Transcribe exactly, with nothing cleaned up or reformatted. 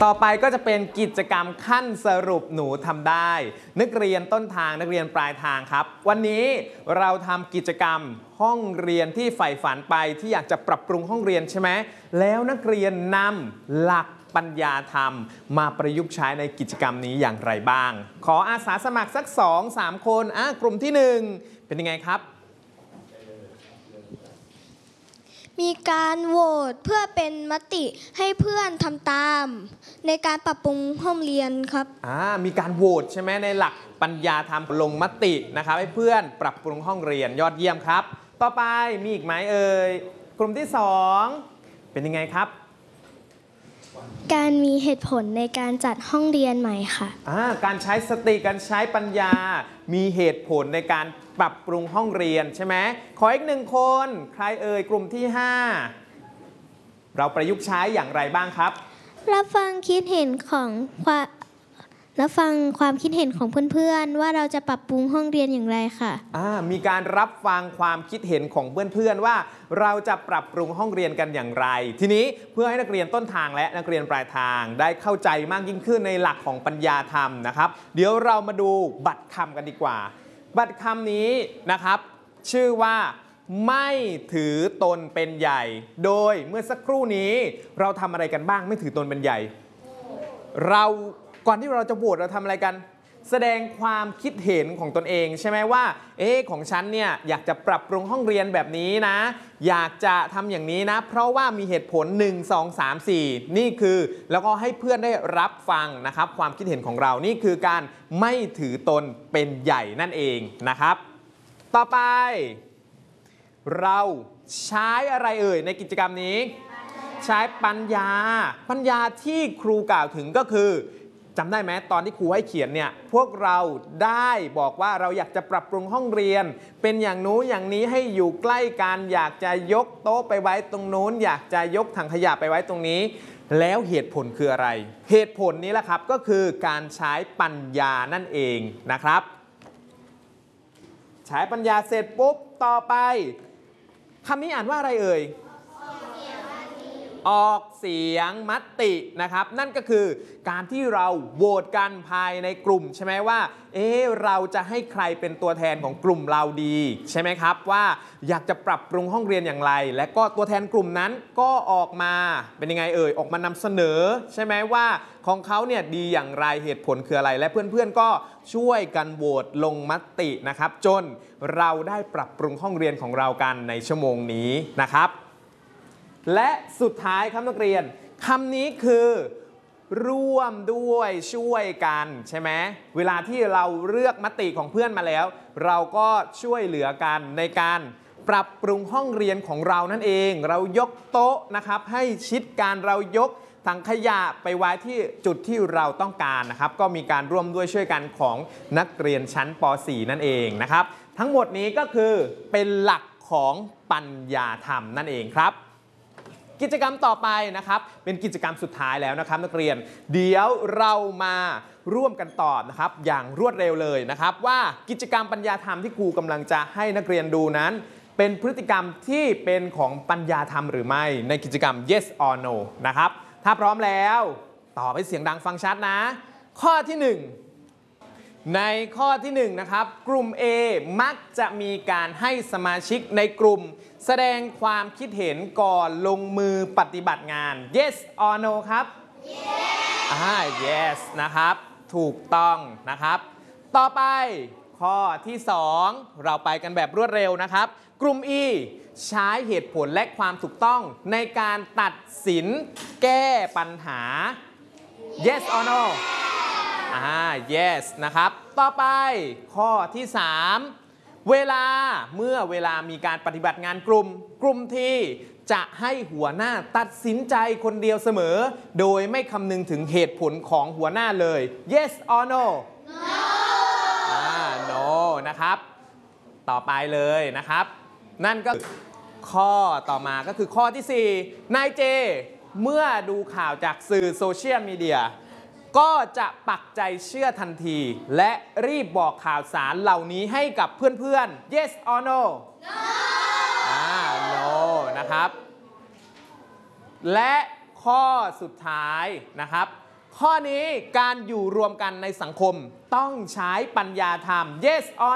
ต่อไปก็จะเป็นกิจกรรมขั้นสรุปหนูทำได้นักเรียนต้นทางนักเรียนปลายทางครับวันนี้เราทำกิจกรรมห้องเรียนที่ใฝ่ฝันไปที่อยากจะปรับปรุงห้องเรียนใช่ไหมแล้วนักเรียนนำหลักปัญญาธรรมมาประยุกต์ใช้ในกิจกรรมนี้อย่างไรบ้างขออาสาสมัครสัก สองถึงสาม คนอ่ะกลุ่มที่หนึ่งเป็นยังไงครับมีการโหวตเพื่อเป็นมติให้เพื่อนทำตามในการปรับปรุงห้องเรียนครับอ่ามีการโหวตใช่ไหมในหลักปัญญาธรรมลงมตินะครับให้เพื่อนปรับปรุงห้องเรียนยอดเยี่ยมครับต่อไปมีอีกไหมเอ่ยกลุ่มที่สองเป็นยังไงครับการมีเหตุผลในการจัดห้องเรียนใหม่ค่ะอ่าการใช้สติการใช้ปัญญามีเหตุผลในการปรับปรุงห้องเรียนใช่ไหมขออีกหนึ่งคนใครเอ่ยกลุ่มที่ห้าเราประยุกต์ใช้อย่างไรบ้างครับรับฟังคิดเห็นของความรับฟังความคิดเห็นของเพื่อนๆว่าเราจะปรับปรุงห้องเรียนอย่างไรค่ะอ่ามีการรับฟังความคิดเห็นของเพื่อนๆว่าเราจะปรับปรุงห้องเรียนกันอย่างไรทีนี้เพื่อให้นักเรียนต้นทางและนักเรียนปลายทางได้เข้าใจมากยิ่งขึ้นในหลักของปัญญาธรรมนะครับเดี๋ยวเรามาดูบัตรคำกันดีกว่าบัตรคำนี้นะครับชื่อว่าไม่ถือตนเป็นใหญ่โดยเมื่อสักครู่นี้เราทำอะไรกันบ้างไม่ถือตนเป็นใหญ่เราก่อนที่เราจะโหวตเราทำอะไรกันแสดงความคิดเห็นของตนเองใช่ไหมว่าเอ๊ะของฉันเนี่ยอยากจะปรับปรุงห้องเรียนแบบนี้นะอยากจะทำอย่างนี้นะเพราะว่ามีเหตุผลหนึ่ง สอง สาม สี่นี่คือแล้วก็ให้เพื่อนได้รับฟังนะครับความคิดเห็นของเรานี่คือการไม่ถือตนเป็นใหญ่นั่นเองนะครับต่อไปเราใช้อะไรเอ่ยในกิจกรรมนี้ใช้ปัญญาปัญญาที่ครูกล่าวถึงก็คือจำได้ไหมตอนที่ครูให้เขียนเนี่ยพวกเราได้บอกว่าเราอยากจะปรับปรุงห้องเรียนเป็นอย่างนู้นอย่างนี้ให้อยู่ใกล้กันอยากจะยกโต๊ะไปไว้ตรงนู้นอยากจะยกถังขยะไปไว้ตรงนี้แล้วเหตุผลคืออะไรเหตุผลนี้แหละครับก็คือการใช้ปัญญานั่นเองนะครับใช้ปัญญาเสร็จปุ๊บต่อไปคำนี้อ่านว่าอะไรเอ่ยออกเสียงมตินะครับนั่นก็คือการที่เราโหวตกันภายในกลุ่มใช่ไหมว่าเอ๊ะเราจะให้ใครเป็นตัวแทนของกลุ่มเราดีใช่ไหมครับว่าอยากจะปรับปรุงห้องเรียนอย่างไรและก็ตัวแทนกลุ่มนั้นก็ออกมาเป็นยังไงเอ่ยออกมานำเสนอใช่ไหมว่าของเขาเนี่ยดีอย่างไรเหตุผลคืออะไรและเพื่อนๆก็ช่วยกันโหวตลงมตินะครับจนเราได้ปรับปรุงห้องเรียนของเรากันในชั่วโมงนี้นะครับและสุดท้ายครับนักเรียนคำนี้คือร่วมด้วยช่วยกันใช่ไหมเวลาที่เราเลือกมติของเพื่อนมาแล้วเราก็ช่วยเหลือกันในการปรับปรุงห้องเรียนของเรานั่นเองเรายกโต๊ะนะครับให้ชิดกันเรายกถังขยะไปไว้ที่จุดที่เราต้องการนะครับก็มีการร่วมด้วยช่วยกันของนักเรียนชั้นป สี่ นั่นเองนะครับทั้งหมดนี้ก็คือเป็นหลักของปัญญาธรรมนั่นเองครับกิจกรรมต่อไปนะครับเป็นกิจกรรมสุดท้ายแล้วนะครับนักเรียนเดี๋ยวเรามาร่วมกันตอบนะครับอย่างรวดเร็วเลยนะครับว่ากิจกรรมปัญญาธรรมที่ครูกำลังจะให้นักเรียนดูนั้นเป็นพฤติกรรมที่เป็นของปัญญาธรรมหรือไม่ในกิจกรรม yes or no นะครับถ้าพร้อมแล้วตอบให้เสียงดังฟังชัดนะข้อที่หนึ่งในข้อที่หนึ่งนะครับกลุ่ม A มักจะมีการให้สมาชิกในกลุ่มแสดงความคิดเห็นก่อนลงมือปฏิบัติงาน yes or no ครับ yes อ่า yes นะครับถูกต้องนะครับต่อไปข้อที่สองเราไปกันแบบรวดเร็วนะครับกลุ่ม E ใช้เหตุผลและความถูกต้องในการตัดสินแก้ปัญหา yes or noอ่า yes นะครับต่อไปข้อที่สามเวลาเมื่อเวลามีการปฏิบัติงานกลุ่มกลุ่มที่จะให้หัวหน้าตัดสินใจคนเดียวเสมอโดยไม่คำนึงถึงเหตุผลของหัวหน้าเลย yes or no no อ่า no นะครับต่อไปเลยนะครับนั่นก็ข้อต่อมาก็คือข้อที่สี่นายเจเมื่อดูข่าวจากสื่อโซเชียลมีเดียก็จะปักใจเชื่อทันทีและรีบบอกข่าวสารเหล่านี้ให้กับเพื่อนๆ yes or no no อ่า no นะครับและข้อสุดท้ายนะครับข้อนี้การอยู่รวมกันในสังคมต้องใช้ปัญญาธรรม yes or